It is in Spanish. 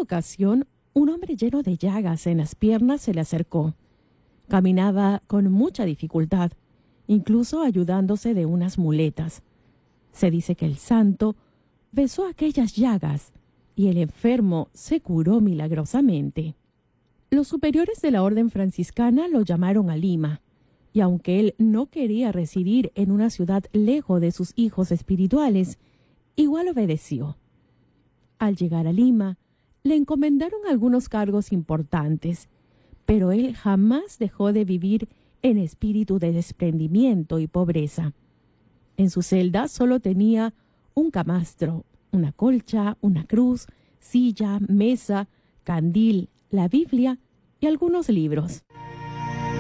ocasión, un hombre lleno de llagas en las piernas se le acercó. Caminaba con mucha dificultad, incluso ayudándose de unas muletas. Se dice que el santo besó aquellas llagas y el enfermo se curó milagrosamente. Los superiores de la orden franciscana lo llamaron a Lima, y aunque él no quería residir en una ciudad lejos de sus hijos espirituales, igual obedeció. Al llegar a Lima, le encomendaron algunos cargos importantes, pero él jamás dejó de vivir en espíritu de desprendimiento y pobreza. En su celda solo tenía un camastro, una colcha, una cruz, silla, mesa, candil, la Biblia y algunos libros.